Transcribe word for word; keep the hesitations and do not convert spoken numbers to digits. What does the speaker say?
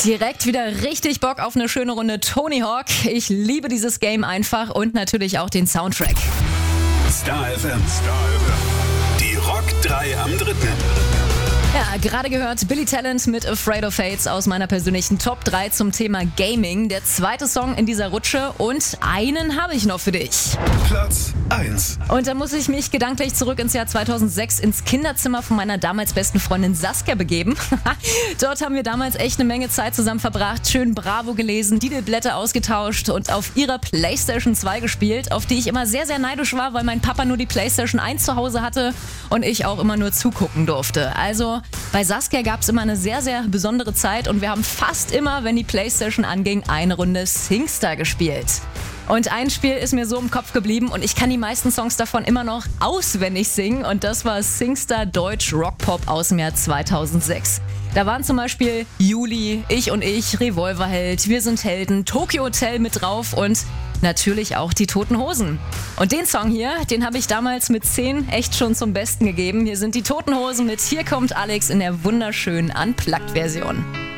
Direkt wieder richtig Bock auf eine schöne Runde Tony Hawk. Ich liebe dieses Game einfach und natürlich auch den Soundtrack. Star F M. Star F M. Die Rock drei am dritten. Ja, gerade gehört Billy Talent mit Afraid of Fates aus meiner persönlichen Top drei zum Thema Gaming. Der zweite Song in dieser Rutsche und einen habe ich noch für dich. Platz eins. Und da muss ich mich gedanklich zurück ins Jahr zweitausendsechs ins Kinderzimmer von meiner damals besten Freundin Saskia begeben. Dort haben wir damals echt eine Menge Zeit zusammen verbracht, schön Bravo gelesen, Titelblätter ausgetauscht und auf ihrer PlayStation zwei gespielt, auf die ich immer sehr, sehr neidisch war, weil mein Papa nur die PlayStation eins zu Hause hatte und ich auch immer nur zugucken durfte. Also bei Saskia gab es immer eine sehr, sehr besondere Zeit und wir haben fast immer, wenn die PlayStation anging, eine Runde SingStar gespielt. Und ein Spiel ist mir so im Kopf geblieben und ich kann die meisten Songs davon immer noch auswendig singen und das war SingStar Deutsch Rock Pop aus dem Jahr zweitausendsechs. Da waren zum Beispiel Juli, Ich und Ich, Revolverheld, Wir sind Helden, Tokyo Hotel mit drauf und natürlich auch die Toten Hosen. Und den Song hier, den habe ich damals mit zehn echt schon zum Besten gegeben. Hier sind die Toten Hosen mit Hier kommt Alex in der wunderschönen Unplugged-Version.